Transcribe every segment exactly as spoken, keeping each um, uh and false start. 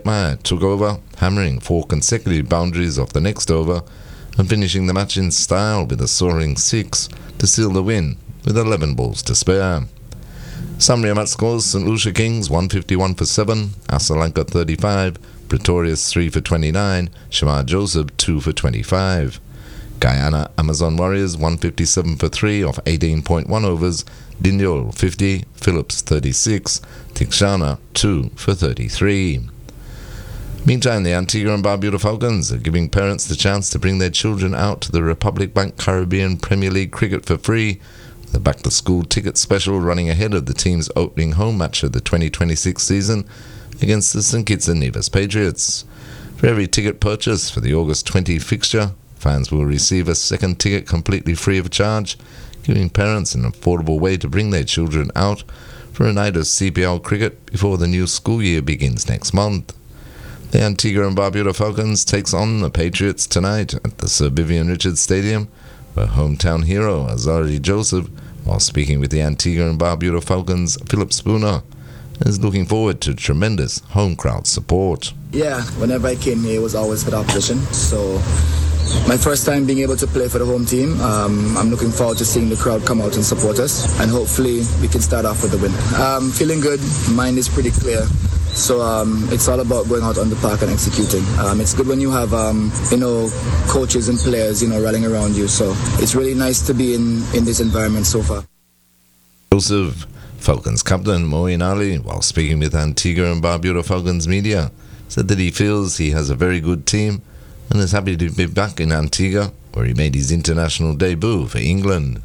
Detmeier took over, hammering four consecutive boundaries off the next over and finishing the match in style with a soaring six to seal the win with eleven balls to spare. Summary of match scores: St Lucia Kings one fifty-one for seven, Asalanka thirty-five, Pretorius three for twenty-nine, Shamar Joseph two for twenty-five. Guyana Amazon Warriors one fifty-seven for three off eighteen point one overs, Dinyol fifty, Phillips thirty-six, Tikshana two for thirty-three. Meantime, the Antigua and Barbuda Falcons are giving parents the chance to bring their children out to the Republic Bank Caribbean Premier League cricket for free. The back-to-school ticket special running ahead of the team's opening home match of the twenty twenty-six season against the Saint Kitts and Nevis Patriots. For every ticket purchase for the August twentieth fixture, fans will receive a second ticket completely free of charge, giving parents an affordable way to bring their children out for a night of C P L cricket before the new school year begins next month. The Antigua and Barbuda Falcons takes on the Patriots tonight at the Sir Vivian Richards Stadium, where hometown hero Azari Joseph, while speaking with the Antigua and Barbuda Falcons' Philip Spooner, is looking forward to tremendous home crowd support. Yeah, whenever I came here, it was always for the opposition. So my first time being able to play for the home team, um, I'm looking forward to seeing the crowd come out and support us, and hopefully we can start off with the win. Um, feeling good, mind is pretty clear. So um, it's all about going out on the park and executing. Um, it's good when you have, um, you know, coaches and players, you know, rallying around you. So it's really nice to be in, in this environment so far. Joseph, Falcons captain Moeen Ali, while speaking with Antigua and Barbuda Falcons media, said that he feels he has a very good team and is happy to be back in Antigua, where he made his international debut for England.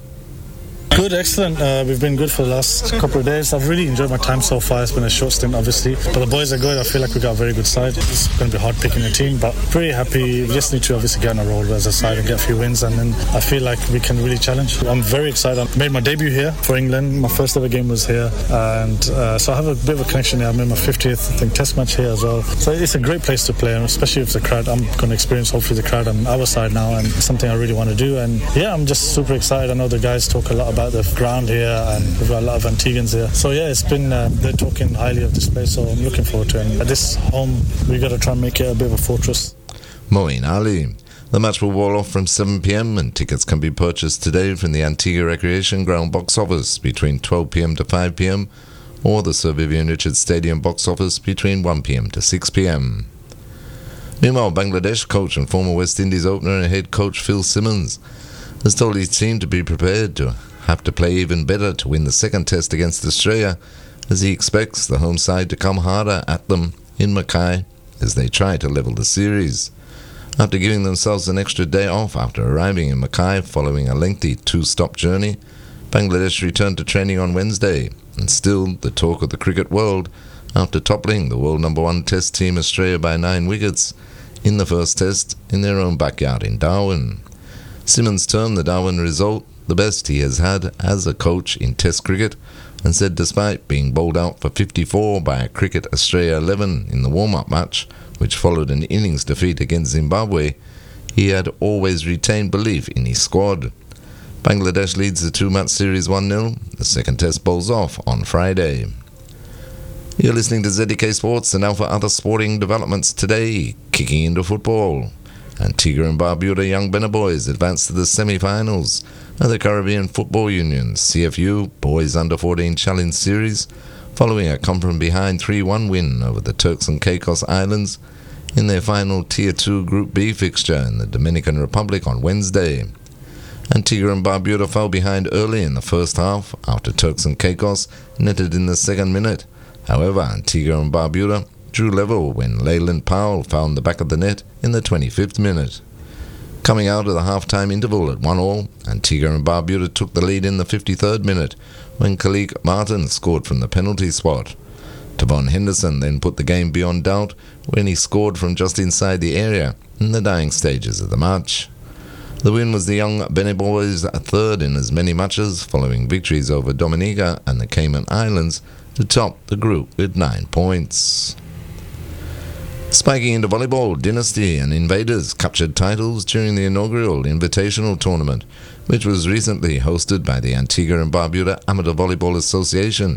Good, excellent. Uh, we've been good for the last couple of days. I've really enjoyed my time so far. It's been a short stint, obviously, but the boys are good. I feel like we've got a very good side. It's going to be hard picking a team, but pretty happy. We just need to obviously get on a roll as a side and get a few wins, and then I feel like we can really challenge. I'm very excited. I made my debut here for England. My first ever game was here, and uh, so I have a bit of a connection here. I made my fiftieth, I think, test match here as well. So it's a great place to play, and especially with the crowd. I'm going to experience hopefully the crowd on our side now, and it's something I really want to do. And yeah, I'm just super excited. I know the guys talk a lot about the ground here, and we've got a lot of Antiguans here. So yeah, it's been, uh, they're talking highly of this place, so I'm looking forward to it. And at this home, we've got to try and make it a bit of a fortress. Moeen Ali. The match will roll off from seven p.m. and tickets can be purchased today from the Antigua Recreation Ground box office between twelve p.m. to five p.m. or the Sir Vivian Richards Stadium box office between one p.m. to six p.m. Meanwhile, Bangladesh coach and former West Indies opener and head coach Phil Simmons has told his team to be prepared to have to play even better to win the second test against Australia, as he expects the home side to come harder at them in Mackay as they try to level the series. After giving themselves an extra day off after arriving in Mackay following a lengthy two-stop journey, Bangladesh returned to training on Wednesday, and still the talk of the cricket world after toppling the world number one test team Australia by nine wickets in the first test in their own backyard in Darwin. Simmons termed the Darwin result the best he has had as a coach in Test cricket, and said despite being bowled out for fifty-four by a Cricket Australia eleven in the warm-up match, which followed an innings defeat against Zimbabwe, he had always retained belief in his squad. Bangladesh leads the two-match series one nil. The second test bowls off on Friday. You're listening to Z D K Sports, and now for other sporting developments today, kicking into football. Antigua and Barbuda Young Benner boys advanced to the semi-finals of the Caribbean Football Union's C F U Boys Under fourteen Challenge Series, following a come-from-behind three one win over the Turks and Caicos Islands in their final Tier two Group B fixture in the Dominican Republic on Wednesday. Antigua and Barbuda fell behind early in the first half after Turks and Caicos netted in the second minute. However, Antigua and Barbuda drew level when Leyland Powell found the back of the net in the twenty-fifth minute. Coming out of the half-time interval at one all, Antigua and Barbuda took the lead in the fifty-third minute when Khalik Martin scored from the penalty spot. Tavon Henderson then put the game beyond doubt when he scored from just inside the area in the dying stages of the match. The win was the young Benner boys' third in as many matches, following victories over Dominica and the Cayman Islands to top the group with nine points. Spiking into volleyball, Dynasty and Invaders captured titles during the inaugural Invitational Tournament, which was recently hosted by the Antigua and Barbuda Amateur Volleyball Association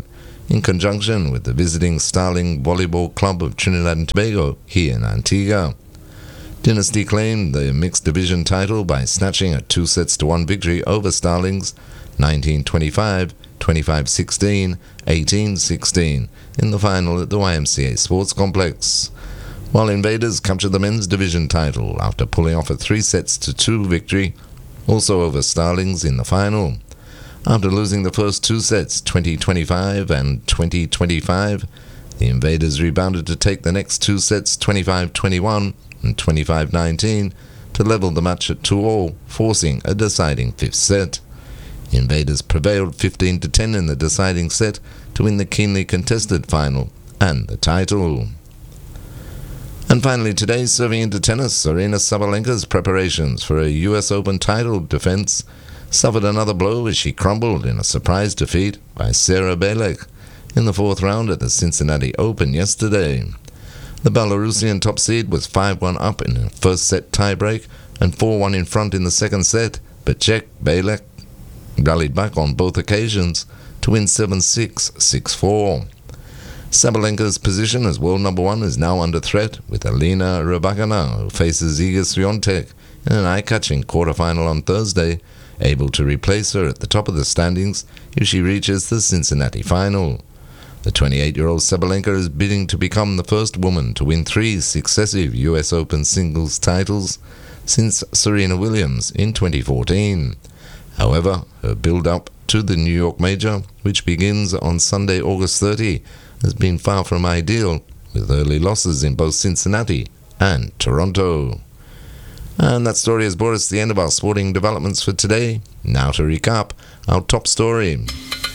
in conjunction with the visiting Starling Volleyball Club of Trinidad and Tobago here in Antigua. Dynasty claimed the mixed division title by snatching a two sets to one victory over Starlings nineteen twenty-five, twenty-five sixteen, eighteen sixteen in the final at the Y M C A Sports Complex, while Invaders captured the men's division title after pulling off a three sets to two victory, also over Starlings in the final. After losing the first two sets, twenty twenty-five and twenty twenty-five, the Invaders rebounded to take the next two sets, twenty-five twenty-one and twenty-five nineteen, to level the match at two all, forcing a deciding fifth set. Invaders prevailed fifteen to ten in the deciding set to win the keenly contested final and the title. And finally today, serving into tennis, Aryna Sabalenka's preparations for a U S Open title defense suffered another blow as she crumbled in a surprise defeat by Sara Bělek in the fourth round at the Cincinnati Open yesterday. The Belarusian top seed was five one up in the first set tiebreak and four one in front in the second set, but Czech Bělek rallied back on both occasions to win seven six, six four. Sabalenka's position as world number one is now under threat, with Elena Rybakina, who faces Iga Swiatek in an eye-catching quarterfinal on Thursday, able to replace her at the top of the standings if she reaches the Cincinnati final. The twenty-eight-year-old Sabalenka is bidding to become the first woman to win three successive U S Open singles titles since Serena Williams in twenty fourteen. However, her build-up to the New York Major, which begins on Sunday, August thirtieth, has been far from ideal, with early losses in both Cincinnati and Toronto. And that story has brought us to the end of our sporting developments for today. Now to recap our top story.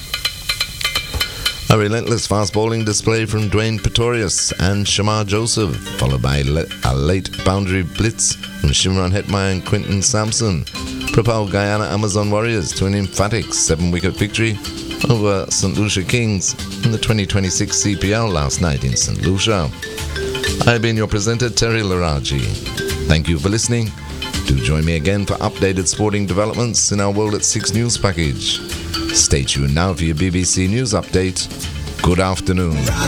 A relentless fast bowling display from Dwayne Pretorius and Shamar Joseph, followed by a late boundary blitz from Shimron Hetmeyer and Quinton Sampson, propelled Guyana Amazon Warriors to an emphatic seven-wicket victory over Saint Lucia Kings in the twenty twenty-six C P L last night in Saint Lucia. I've been your presenter, Terry Laraji. Thank you for listening. Do join me again for updated sporting developments in our World at Six news package. Stay tuned now for your B B C News update. Good afternoon.